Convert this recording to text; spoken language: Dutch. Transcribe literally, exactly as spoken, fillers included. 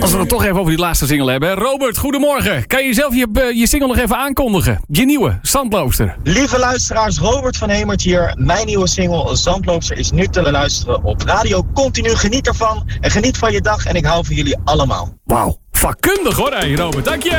Als we het toch even over die laatste single hebben. Robert, goedemorgen. Kan je jezelf je, je single nog even aankondigen? Je nieuwe, Zandloopster. Lieve luisteraars, Robert van Hemert hier. Mijn nieuwe single, Zandloopster, is nu te luisteren op Radio Continu. Geniet ervan en geniet van je dag en ik hou van jullie allemaal. Wauw, vakkundig hoor, hey Robert. Dank je.